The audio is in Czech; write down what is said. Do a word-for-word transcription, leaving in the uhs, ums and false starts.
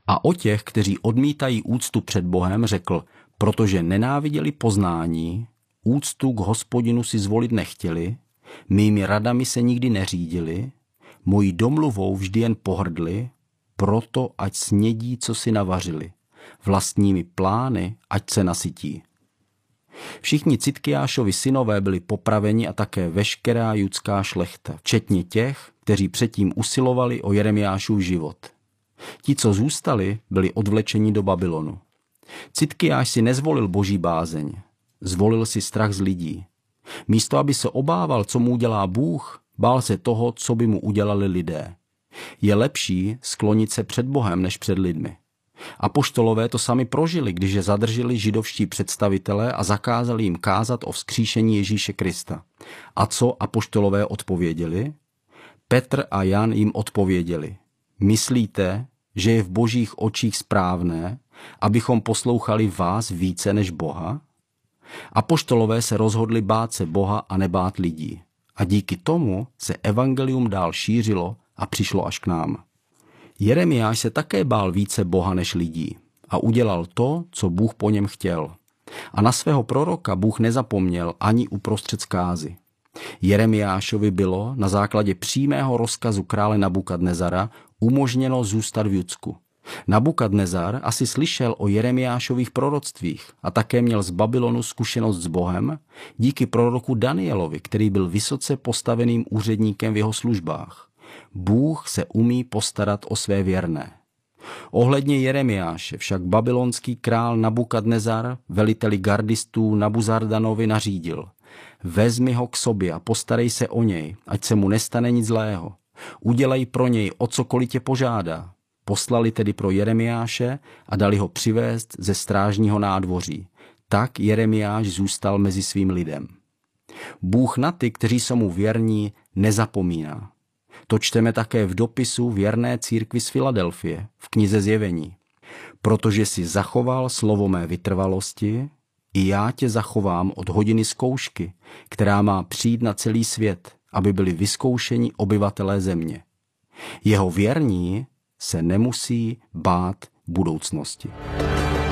A o těch, kteří odmítají úctu před Bohem, řekl, protože nenáviděli poznání, úctu k Hospodinu si zvolit nechtěli, mými radami se nikdy neřídili, mojí domluvou vždy jen pohrdli, proto ať snědí, co si navařili, vlastními plány, ať se nasytí. Všichni Citkiášovi synové byli popraveni a také veškerá judská šlechta, včetně těch, kteří předtím usilovali o Jeremiášův život. Ti, co zůstali, byli odvlečeni do Babylonu. Citkiáš si nezvolil boží bázeň, zvolil si strach z lidí. Místo, aby se obával, co mu udělá Bůh, bál se toho, co by mu udělali lidé. Je lepší sklonit se před Bohem než před lidmi. Apoštolové to sami prožili, když je zadrželi židovští představitelé a zakázali jim kázat o vzkříšení Ježíše Krista. A co apoštolové odpověděli? Petr a Jan jim odpověděli. Myslíte, že je v božích očích správné, abychom poslouchali vás více než Boha? Apoštolové se rozhodli bát se Boha a nebát lidí. A díky tomu se evangelium dál šířilo a přišlo až k nám. Jeremiáš se také bál více Boha než lidí a udělal to, co Bůh po něm chtěl. A na svého proroka Bůh nezapomněl ani uprostřed zkázy. Jeremiášovi bylo na základě přímého rozkazu krále Nabukadnezara umožněno zůstat v Judsku. Nabukadnezar asi slyšel o Jeremiášových proroctvích a také měl z Babylonu zkušenost s Bohem díky proroku Danielovi, který byl vysoce postaveným úředníkem v jeho službách. Bůh se umí postarat o své věrné. Ohledně Jeremiáše však babylonský král Nabukadnezar veliteli gardistů Nabuzardanovi nařídil: vezmi ho k sobě a postarej se o něj, ať se mu nestane nic zlého. Udělej pro něj o cokoliv tě požádá. Poslali tedy pro Jeremiáše a dali ho přivést ze strážního nádvoří. Tak Jeremiáš zůstal mezi svým lidem. Bůh na ty, kteří jsou mu věrní, nezapomíná. To čteme také v dopisu věrné církvi z Filadelfie v knize Zjevení. Protože si zachoval slovo mé vytrvalosti, i já tě zachovám od hodiny zkoušky, která má přijít na celý svět, aby byli vyzkoušeni obyvatelé země. Jeho věrní se nemusí bát budoucnosti.